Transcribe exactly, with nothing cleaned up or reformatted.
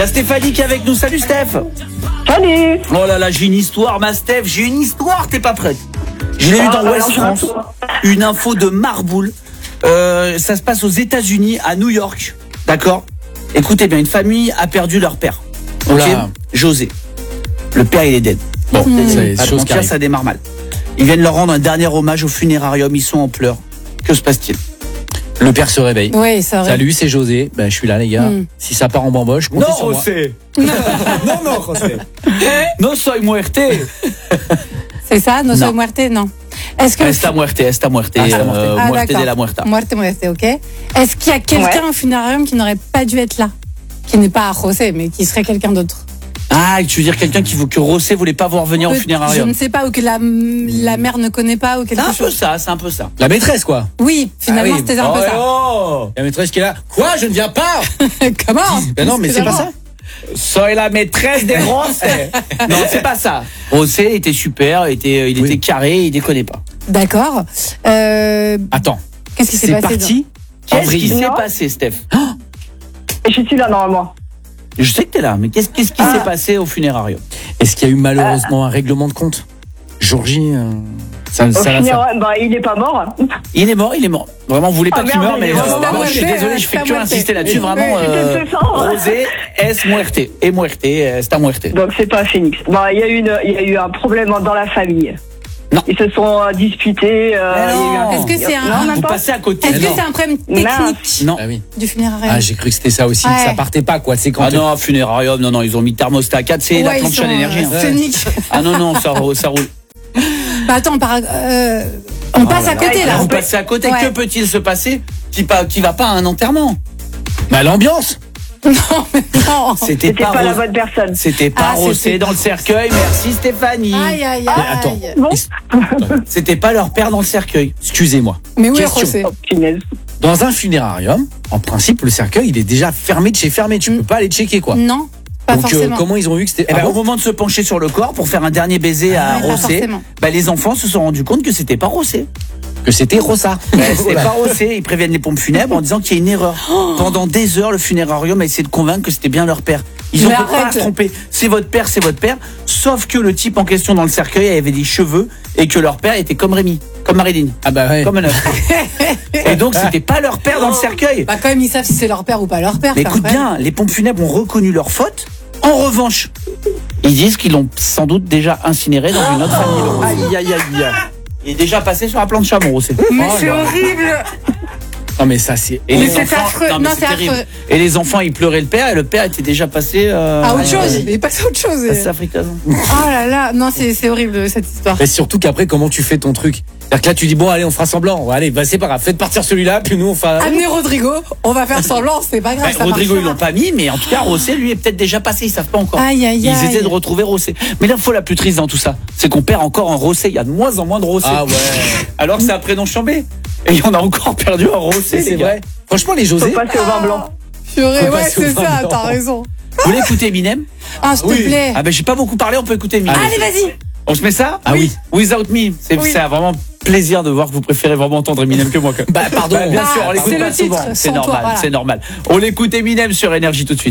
y a Stéphanie qui est avec nous. Salut Steph. Salut. Oh là là, j'ai une histoire, ma Steph, j'ai une histoire, t'es pas prête. Je l'ai eu dans Ah, Ouest alors, France, une info de Marboul. Euh, ça se passe aux États-Unis, à New York. D'accord. Écoutez bien, une famille a perdu leur père. Ok. Oula. José. Le père, il est dead. Bon, Mmh. Ça y est, pas de chose qui mentir, arrive. ça démarre mal. Ils viennent leur rendre un dernier hommage au funérarium. Ils sont en pleurs. Que se passe-t-il? Le père se réveille. Oui, c'est vrai. Salut, c'est José. Ben, je suis là, les gars. Mm. Si ça part en bamboche, comptez Non, sur moi. José. non, non, José. No soy muerte. C'est ça, no Non. soy muerte, non. Est-ce que Esta muerte, esta muerte. Ah, esta muerte. euh, Ah, muerte d'accord. de la muerta. Muerte, muerte, ok. Est-ce qu'il y a quelqu'un au funérarium qui n'aurait pas dû être là, qui n'est pas à José, mais qui serait quelqu'un d'autre? Ah, tu veux dire quelqu'un qui veut que José voulait pas voir venir au Peut- Je funérarium? ne sais pas, ou que la, la mère ne connaît pas, ou C'est quelque un peu chose. ça, c'est un peu ça. La maîtresse, quoi. Oui, finalement, Ah oui. c'était un peu Oh, ça. oh. La maîtresse qui est là. Quoi? Je ne viens pas. Comment? Ben non, mais c'est pas ça. Soy la maîtresse des grosses. Non, c'est pas ça. José était super, était, il Oui. était carré, il déconnait pas. D'accord. Euh, Attends. Qu'est-ce qui s'est C'est passé? parti. Qu'est-ce qui vrille. s'est Non. passé, Steph? Je suis là normalement. Je sais que t'es là, mais qu'est-ce qu'est-ce qui Ah. s'est passé au funérarium? Est-ce qu'il y a eu malheureusement un règlement de compte? Georgie, euh, ça, Au ça l'a fait. final, bah, il est pas mort. Il est mort, il est mort. Vraiment, vous voulez pas Ah, qu'il merde, meure, mais il est euh, vraiment vraiment, mort. je suis désolé, je fais C'est que muerte. insister là-dessus. Vraiment, Oui, euh, c'était ça. José es muerte. Et muerte, esta muerte. Donc c'est pas Phoenix. Bah, il y a eu une, il y a eu un problème dans la famille. Non. Ils se sont euh, disputés. euh, Mais il y a eu un- non. Est-ce que c'est un- Non, même Vous pas. passez à côté. Est-ce Mais que non. c'est un problème Mince. technique Non. Ah oui. du funérarium? Ah, j'ai cru que c'était ça aussi. Ouais. Ça partait pas, quoi. C'est quand Ah non, funérarium, non, non, ils ont mis thermostat à quatre, c'est la Ouais, ils planche sont, à l'énergie. euh, hein. Sonic. Ah non, non, ça, roule- ça roule. Bah attends, par- euh, on passe à côté là. Vous passez à côté, Ouais. que peut-il se passer qui, pa- qui va pas à un enterrement? Bah, l'ambiance. Non, mais non. C'était C'était pas, pas la Rose- bonne personne. C'était pas Ah, Rosé c'était dans le cercueil, merci Stéphanie. Aïe, aïe, Mais attends. aïe. Bon. C'était pas leur père dans le cercueil. Excusez-moi. Mais où est Question. José? Oh, punaise. Dans un funérarium, en principe, le cercueil, il est déjà fermé de chez fermé. Tu Mm. peux pas aller checker, quoi. Non, pas Donc, euh, forcément. comment ils ont vu que c'était. Eh ben, Ah au bon moment de se pencher sur le corps pour faire un dernier baiser à Ouais, pas Rosé, forcément. bah, les enfants se sont rendus compte que c'était pas Rosé. Que c'était Rosa. Ouais, c'était pas Rosé. Ils préviennent les pompes funèbres en disant qu'il y a une erreur. Pendant des heures, le funérarium a essayé de convaincre que c'était bien leur père. Ils ont Mais peut pas à arrête. se tromper. C'est votre père, c'est votre père. Sauf que le type en question dans le cercueil avait des cheveux et que leur père était comme Rémi, comme Marilyn, Ah bah ouais. comme un œuf. Et donc c'était pas leur père dans le cercueil. Bah quand même, ils savent si c'est leur père ou pas leur père. Mais c'est écoute incroyable. bien, les pompes funèbres ont reconnu leur faute. En revanche, ils disent qu'ils l'ont sans doute déjà incinéré dans une autre famille. Aïe, aïe, aïe, aïe. Il est déjà passé sur la planche chameau, Rosé. Mais Oh c'est là. horrible. Non, mais ça, c'est. Et Mais les c'est enfants, affreux. non, mais Non, c'est c'est terrible. affreux. Et les enfants, ils pleuraient le père et le père était déjà passé euh, À autre chose. euh, Il est passé à autre chose. à Africa. Oh là là, non, c'est c'est horrible cette histoire. Mais surtout qu'après, comment tu fais ton truc? C'est-à-dire que là, tu dis, bon, allez, on fera semblant. Allez, bah, c'est pas grave. Faites partir celui-là, puis nous, on fera. Amenez Rodrigo, on va faire semblant, c'est pas grave. Ouais, ça Rodrigo, ils marchera. l'ont pas mis, mais en tout cas, Rosé, lui, est peut-être déjà passé. Ils savent pas encore. Aïe, aïe, Ils aïe. essaient de retrouver Rosé. Mais l'info la plus triste dans tout ça, c'est qu'on perd encore un Rosé. Il y a de moins en moins de Rosé. Ah ouais. Alors que c'est un prénom chambé. Et on a encore perdu un Rosé, C'est les gars. vrai. Franchement, les Faut José. passer au vin blanc. Purée, Faut ouais, passer au c'est vin ça, blanc. t'as raison. Vous voulez écouter Eminem? Ah, s'il Oui. te plaît. Ah ben j'ai pas beaucoup parlé, on peut écouter Eminem. Allez, vas-y. On se met ça? Ah oui. Without Me. C'est Oui. c'est un vraiment plaisir de voir que vous préférez vraiment entendre Eminem que moi. Quand même. Bah, pardon. Bah, bien Ah, sûr, on l'écoute c'est pas le titre, souvent. C'est sans toi, normal, voilà. c'est normal. On l'écoute Eminem sur Énergie tout de suite.